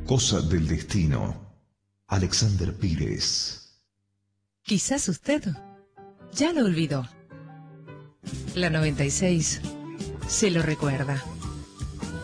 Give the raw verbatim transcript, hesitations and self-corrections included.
Cosa del destino. Alexander Pires. Quizás usted ya lo olvidó. La noventa y seis se lo recuerda.